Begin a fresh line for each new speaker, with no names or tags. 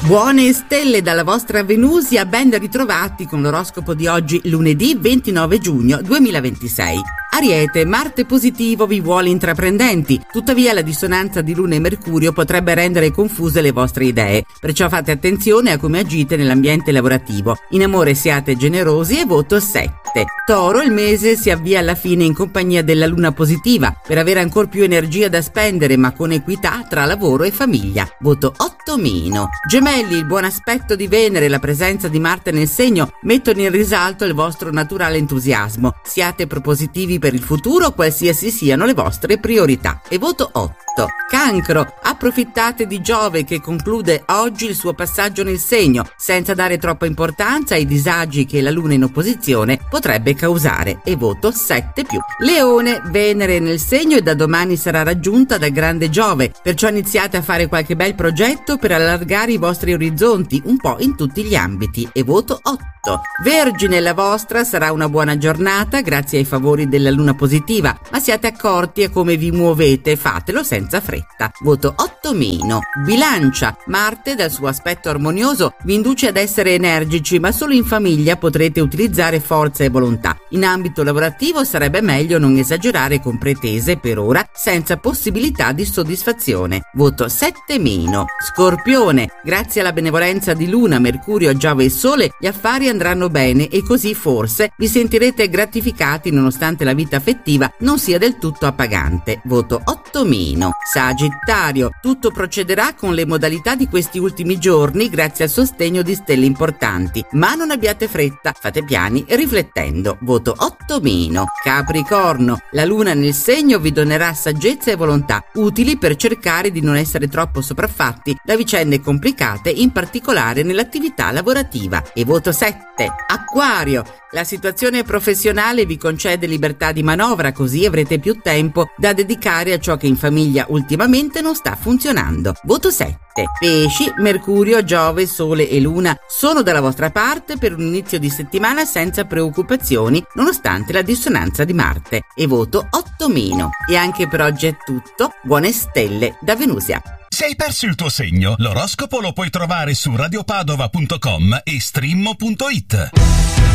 Buone stelle dalla vostra Venusia, ben ritrovati con l'oroscopo di oggi, lunedì 29 giugno 2026. Ariete, Marte positivo vi vuole intraprendenti, tuttavia la dissonanza di Luna e Mercurio potrebbe rendere confuse le vostre idee, perciò fate attenzione a come agite nell'ambiente lavorativo. In amore siate generosi e voto 7. Toro, il mese si avvia alla fine in compagnia della Luna positiva, per avere ancora più energia da spendere ma con equità tra lavoro e famiglia. Voto 8 meno. Gemelli, il buon aspetto di Venere e la presenza di Marte nel segno mettono in risalto il vostro naturale entusiasmo. Siate propositivi per il futuro, qualsiasi siano le vostre priorità. E voto 8. Cancro, approfittate di Giove che conclude oggi il suo passaggio nel segno, senza dare troppa importanza ai disagi che la Luna in opposizione potrebbe causare. E voto 7 più. Leone, Venere nel segno e da domani sarà raggiunta dal grande Giove, perciò iniziate a fare qualche bel progetto per allargare i vostri orizzonti un po' in tutti gli ambiti. E voto 8. Vergine, la vostra sarà una buona giornata grazie ai favori della Luna positiva, ma siate accorti a come vi muovete, fatelo senza fretta. Voto 8 meno. Bilancia, Marte dal suo aspetto armonioso vi induce ad essere energici, ma solo in famiglia potrete utilizzare forza e volontà. In ambito lavorativo sarebbe meglio non esagerare con pretese per ora, senza possibilità di soddisfazione. Voto 7 meno. Scorpione, grazie alla benevolenza di Luna, Mercurio, Giove e Sole, gli affari andranno bene e così forse vi sentirete gratificati nonostante la vita affettiva non sia del tutto appagante. Voto 8 meno. Sagittario, tutto procederà con le modalità di questi ultimi giorni grazie al sostegno di stelle importanti, ma non abbiate fretta, fate piani riflettendo. Voto 8 meno. Capricorno, la Luna nel segno vi donerà saggezza e volontà utili per cercare di non essere troppo sopraffatti da vicende complicate, in particolare nell'attività lavorativa. E voto 7. Acquario, la situazione professionale vi concede libertà di manovra, così avrete più tempo da dedicare a ciò che in famiglia ultimamente non sta funzionando. Voto 7. Pesci, Mercurio, Giove, Sole e Luna sono dalla vostra parte per un inizio di settimana senza preoccupazioni nonostante la dissonanza di Marte. E voto 8 meno. E anche per oggi è tutto. Buone stelle da Venusia.
Se hai perso il tuo segno, l'oroscopo lo puoi trovare su radiopadova.com e streammo.it.